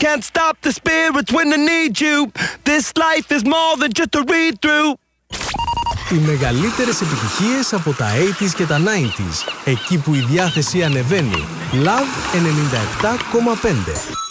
can't stop the spirits when they need you. This life is more than just a read-through. Οι μεγαλύτερες επιτυχίες από τα 80s και τα 90s. Εκεί που η διάθεση ανεβαίνει. Love 97,5.